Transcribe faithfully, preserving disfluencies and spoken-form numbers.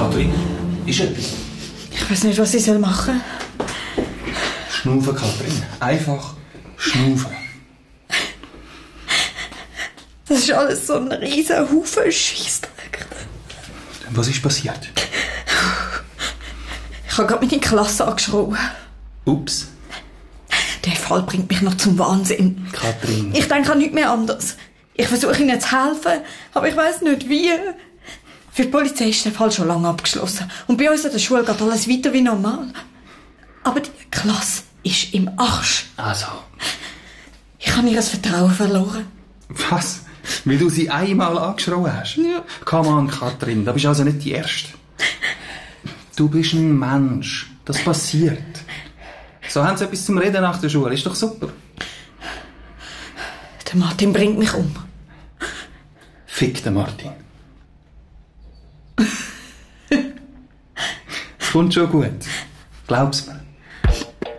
Kathrin, ist etwas? Ich weiß nicht, was ich machen soll. Schnaufen, Kathrin. Einfach schnaufen. Das ist alles so ein riesen Haufen Scheissdreck. Was ist passiert? Ich habe gerade meine Klasse angeschrien. Ups. Der Fall bringt mich noch zum Wahnsinn. Kathrin. Ich denke an nichts mehr anders. Ich versuche ihnen zu helfen, aber ich weiss nicht wie. Für die Polizei ist der Fall schon lange abgeschlossen. Und bei uns an der Schule geht alles weiter wie normal. Aber die Klasse ist im Arsch. Also. Ich habe ihr Vertrauen verloren. Was? Weil du sie einmal angeschrien hast? Ja. Come on, Kathrin, da bist also nicht die Erste. Du bist ein Mensch. Das passiert. So haben sie etwas zum Reden nach der Schule. Ist doch super. Der Martin bringt mich um. Fick den Martin. Es kommt schon gut. Glaub's mir.